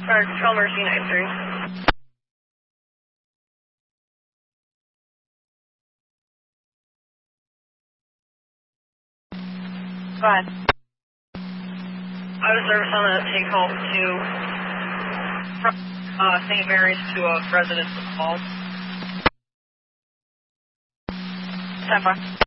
Fire Control Mercy 93. Go ahead. I was service on a take home to St. Mary's to a residence of home. 10-5.